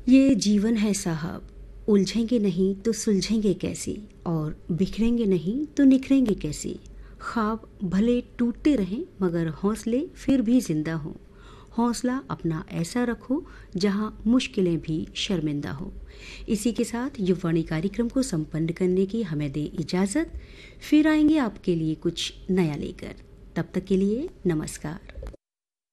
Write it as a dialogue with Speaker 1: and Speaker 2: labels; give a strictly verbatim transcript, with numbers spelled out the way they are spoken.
Speaker 1: ये जीवन है साहब, उलझेंगे नहीं तो सुलझेंगे कैसे, और बिखरेंगे नहीं तो निखरेंगे कैसे। ख्वाब भले टूटते रहें मगर हौसले फिर भी जिंदा हों। हौसला अपना ऐसा रखो जहां मुश्किलें भी शर्मिंदा हो। इसी के साथ युववाणी कार्यक्रम को संपन्न करने की हमें दे इजाज़त। फिर आएंगे आपके लिए कुछ नया लेकर। तब तक के लिए नमस्कार।